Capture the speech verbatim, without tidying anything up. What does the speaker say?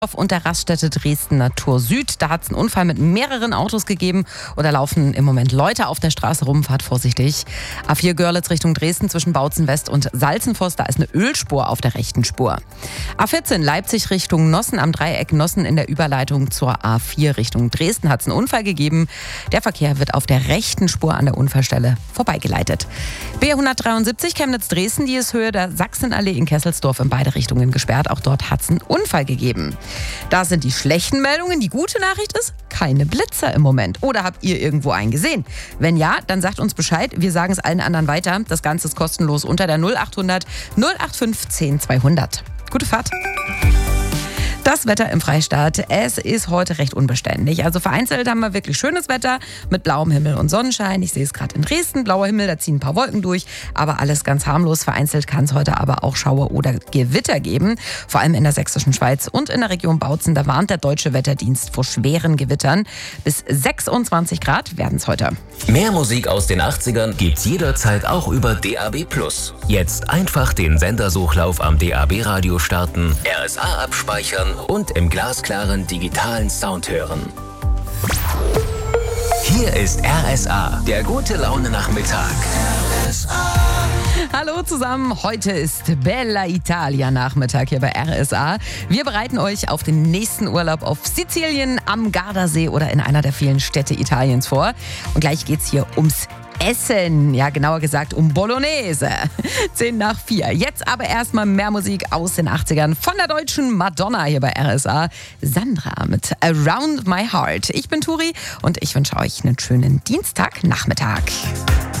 Und der Raststätte Dresden Natur Süd. Da hat es einen Unfall mit mehreren Autos gegeben und da laufen im Moment Leute auf der Straße rum. Fahrt vorsichtig. A vier Görlitz Richtung Dresden zwischen Bautzen West und Salzenforst. Da ist eine Ölspur auf der rechten Spur. A vierzehn Leipzig Richtung Nossen am Dreieck Nossen in der Überleitung zur A vier Richtung Dresden hat es einen Unfall gegeben. Der Verkehr wird auf der rechten Spur an der Unfallstelle vorbeigeleitet. B hundertdreiundsiebzig Chemnitz Dresden, die ist Höhe der Sachsenallee in Kesselsdorf in beide Richtungen gesperrt. Auch dort hat es einen Unfall gegeben. Das sind die schlechten Meldungen. Die gute Nachricht ist, keine Blitzer im Moment. Oder habt ihr irgendwo einen gesehen? Wenn ja, dann sagt uns Bescheid. Wir sagen es allen anderen weiter. Das Ganze ist kostenlos unter der null achthundert null fünfundachtzig zehn zweihundert. Gute Fahrt. Das Wetter im Freistaat, es ist heute recht unbeständig. Also vereinzelt haben wir wirklich schönes Wetter mit blauem Himmel und Sonnenschein. Ich sehe es gerade in Dresden, blauer Himmel, da ziehen ein paar Wolken durch. Aber alles ganz harmlos. Vereinzelt kann es heute aber auch Schauer oder Gewitter geben. Vor allem in der sächsischen Schweiz und in der Region Bautzen. Da warnt der Deutsche Wetterdienst vor schweren Gewittern. Bis sechsundzwanzig Grad werden es heute. Mehr Musik aus den achtzigern gibt's jederzeit auch über D A B plus. Jetzt einfach den Sendersuchlauf am D A B-Radio starten, R S A abspeichern und im glasklaren digitalen Sound hören. Hier ist R S A, der gute Laune-Nachmittag. R S A. Hallo zusammen, heute ist Bella Italia Nachmittag hier bei R S A. Wir bereiten euch auf den nächsten Urlaub auf Sizilien, am Gardasee oder in einer der vielen Städte Italiens vor. Und gleich geht's hier ums Essen, ja genauer gesagt um Bolognese. Zehn nach vier. Jetzt aber erstmal mehr Musik aus den achtzigern von der deutschen Madonna hier bei R S A. Sandra mit Around My Heart. Ich bin Turi und ich wünsche euch einen schönen Dienstagnachmittag.